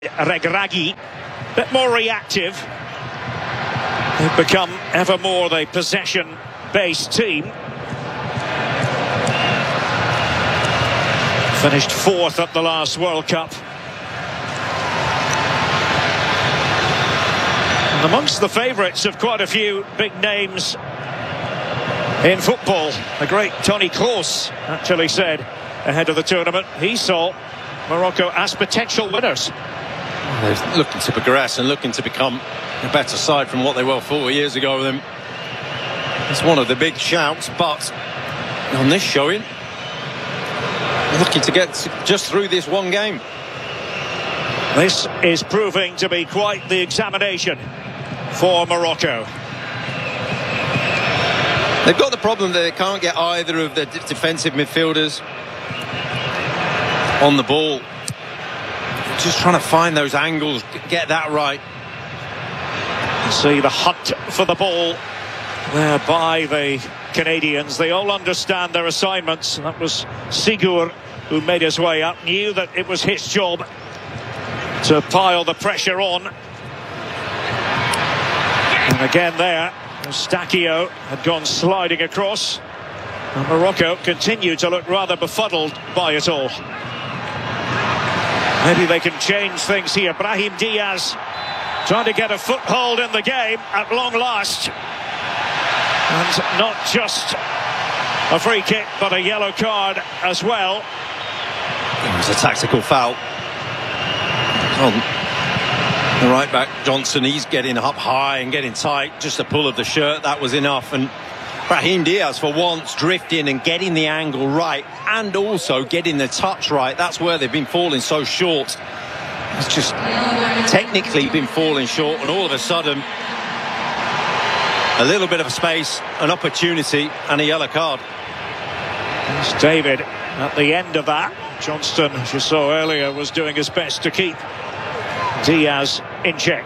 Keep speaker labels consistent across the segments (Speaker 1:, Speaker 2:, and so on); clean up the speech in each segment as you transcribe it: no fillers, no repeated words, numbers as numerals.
Speaker 1: Regragui, a bit more reactive. They've become ever more the possession-based team. Finished fourth at the last World Cup. And amongst the favourites of quite a few big names in football, the great Toni Kroos actually said ahead of the tournament he saw Morocco as potential winners.
Speaker 2: They're looking to progress and looking to become a better side from what they were 4 years ago with them. It's one of the big shouts, but on this showing, looking to get just through this one game.
Speaker 1: This is proving to be quite the examination for Morocco.
Speaker 2: They've got the problem that they can't get either of the defensive midfielders on the ball. Just trying to find those angles, get that right.
Speaker 1: See the hunt for the ball there by the Canadians. They all understand their assignments. That was Sigur who made his way up, knew that it was his job to pile the pressure on. And again there, Eustáquio had gone sliding across. And Morocco continued to look rather befuddled by it all. Maybe they can change things here. Brahim Diaz trying to get a foothold in the game at long last. And not just a free kick, but a yellow card as well.
Speaker 2: It was a tactical foul. On the right back, Johnson, he's getting up high and getting tight. Just a pull of the shirt, that was enough. And Brahim Diaz, for once, drifting and getting the angle right, and also getting the touch right. That's where they've been falling so short. It's just technically been falling short, and all of a sudden, a little bit of space, an opportunity, and a yellow card.
Speaker 1: It's David at the end of that. Johnston, as you saw earlier, was doing his best to keep Diaz in check.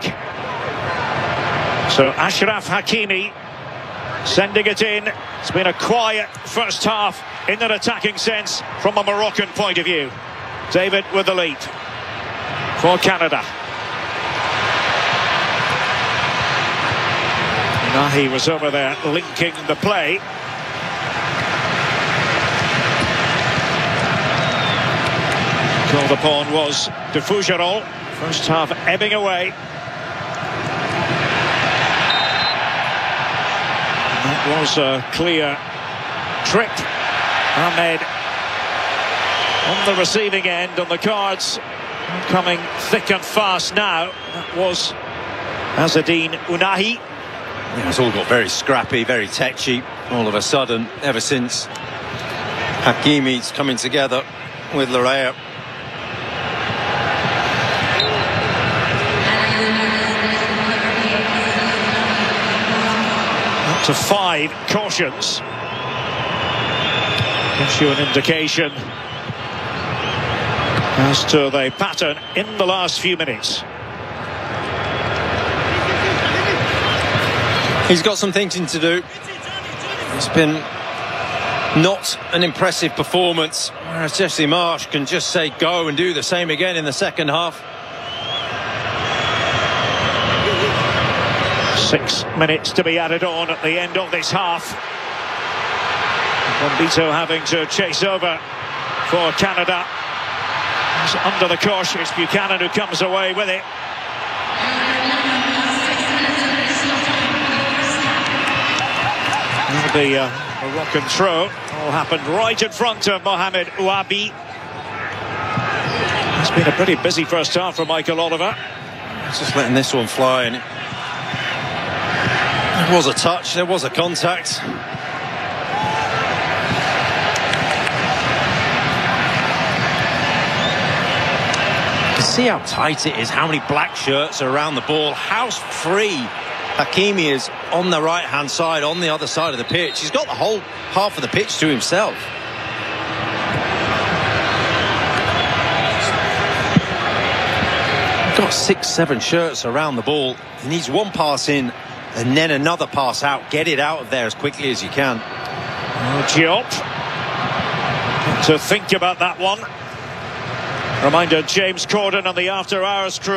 Speaker 1: So Achraf Hakimi sending it in. It's been a quiet first half in an attacking sense from a Moroccan point of view. David with the lead for Canada. Nahi was over there linking the play. Called upon was de Fougerolles. First half ebbing away. That was a clear trick. Ahmed on the receiving end, and the cards coming thick and fast now. That was Azzedine Ounahi.
Speaker 2: Yeah, it's all got very scrappy, very tetchy all of a sudden, ever since Hakimi's coming together with Larrea.
Speaker 1: To 5 cautions. Gives you an indication as to the pattern in the last few minutes.
Speaker 2: He's got some thinking to do. It's been not an impressive performance, whereas Jesse Marsch can just say go and do the same again in the second half.
Speaker 1: 6 minutes to be added on at the end of this half. Bombito having to chase over for Canada. It's under the cosh. It's Buchanan who comes away with it. The Moroccan throw all happened right in front of Mohamed Ouabi. It's been a pretty busy first half for Michael Oliver.
Speaker 2: Just letting this one fly, and there was a touch, there was a contact. You can see how tight it is, how many black shirts are around the ball, how free Hakimi is on the right-hand side, on the other side of the pitch. He's got the whole half of the pitch to himself. Got 6-7 shirts around the ball. He needs one pass in and then another pass out. Get it out of there as quickly as you can.
Speaker 1: Diop to think about that one. Reminder, James Corden and the After Hours crew